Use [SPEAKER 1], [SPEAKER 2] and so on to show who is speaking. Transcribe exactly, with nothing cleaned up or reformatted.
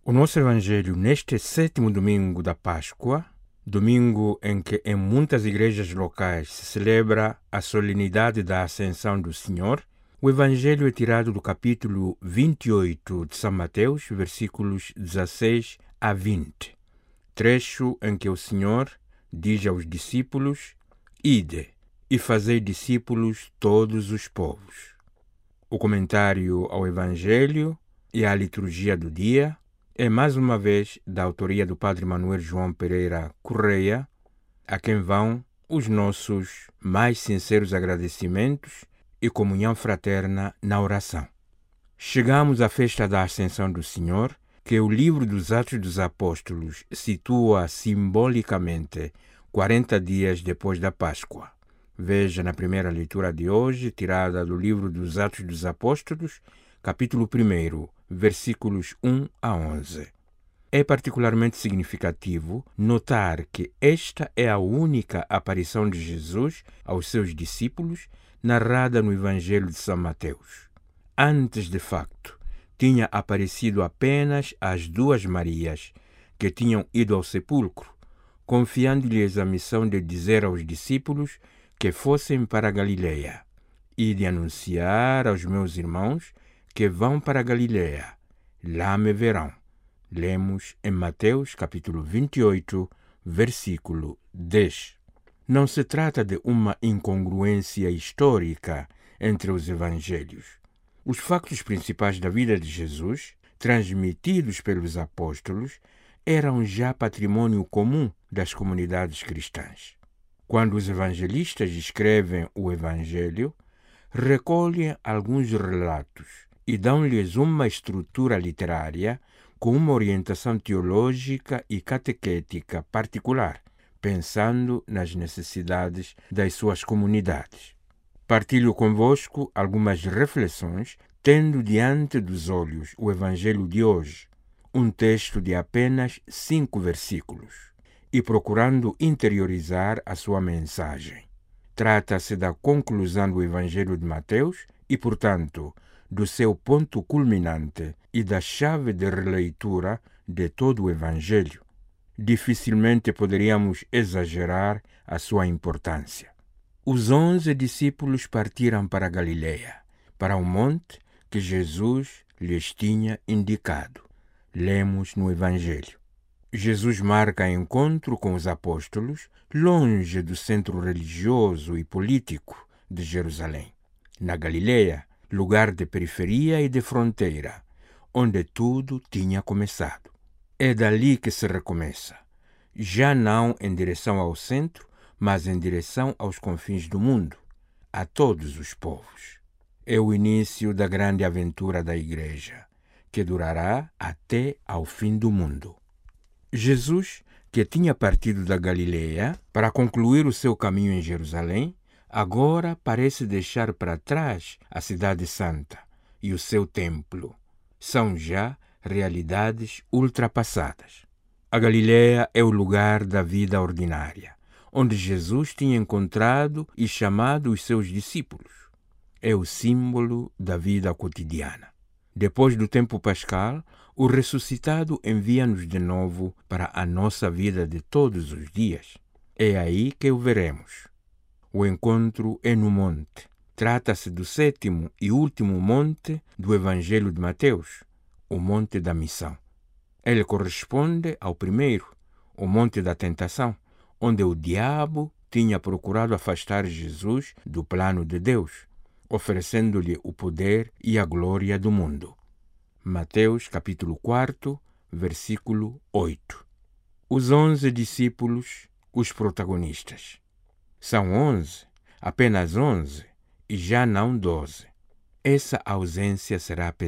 [SPEAKER 1] O nosso Evangelho, neste sétimo domingo da Páscoa, domingo em que em muitas igrejas locais se celebra a solenidade da Ascensão do Senhor, o Evangelho é tirado do capítulo vinte e oito de São Mateus, versículos dezasseis a vinte, trecho em que o Senhor diz aos discípulos: Ide e fazei discípulos todos os povos. O comentário ao Evangelho e à liturgia do dia é mais uma vez da autoria do Padre Manuel João Pereira Correia, a quem vão os nossos mais sinceros agradecimentos e comunhão fraterna na oração. Chegamos à festa da Ascensão do Senhor, que o livro dos Atos dos Apóstolos situa simbolicamente quarenta dias depois da Páscoa. Veja na primeira leitura de hoje, tirada do livro dos Atos dos Apóstolos, capítulo primeiro, versículos um a onze. É particularmente significativo notar que esta é a única aparição de Jesus aos seus discípulos narrada no Evangelho de São Mateus. Antes, de facto, tinha aparecido apenas às duas Marias que tinham ido ao sepulcro, confiando-lhes a missão de dizer aos discípulos que fossem para a Galileia e de anunciar aos meus irmãos que vão para a Galileia. Lá me verão. Lemos em Mateus, capítulo vinte e oito, versículo dez. Não se trata de uma incongruência histórica entre os evangelhos. Os factos principais da vida de Jesus, transmitidos pelos apóstolos, eram já patrimônio comum das comunidades cristãs. Quando os evangelistas escrevem o Evangelho, recolhem alguns relatos e dão-lhes uma estrutura literária com uma orientação teológica e catequética particular, pensando nas necessidades das suas comunidades. Partilho convosco algumas reflexões, tendo diante dos olhos o Evangelho de hoje, um texto de apenas cinco versículos, e procurando interiorizar a sua mensagem. Trata-se da conclusão do Evangelho de Mateus e, portanto, do seu ponto culminante e da chave de releitura de todo o Evangelho. Dificilmente poderíamos exagerar a sua importância. Os onze discípulos partiram para a Galileia, para o monte que Jesus lhes tinha indicado. Lemos no Evangelho. Jesus marca encontro com os apóstolos longe do centro religioso e político de Jerusalém, na Galileia, lugar de periferia e de fronteira, onde tudo tinha começado. É dali que se recomeça, já não em direção ao centro, mas em direção aos confins do mundo, a todos os povos. É o início da grande aventura da Igreja, que durará até ao fim do mundo. Jesus, que tinha partido da Galileia para concluir o seu caminho em Jerusalém, agora parece deixar para trás a Cidade Santa e o seu templo. São já realidades ultrapassadas. A Galileia é o lugar da vida ordinária, onde Jesus tinha encontrado e chamado os seus discípulos. É o símbolo da vida cotidiana. Depois do tempo pascal, o ressuscitado envia-nos de novo para a nossa vida de todos os dias. É aí que o veremos. O encontro é no monte. Trata-se do sétimo e último monte do Evangelho de Mateus, o Monte da Missão. Ele corresponde ao primeiro, o Monte da Tentação, onde o diabo tinha procurado afastar Jesus do plano de Deus, oferecendo-lhe o poder e a glória do mundo. Mateus, capítulo quatro, versículo oito. Os onze discípulos, os protagonistas. São onze, apenas onze, e já não doze. Essa ausência será pesada.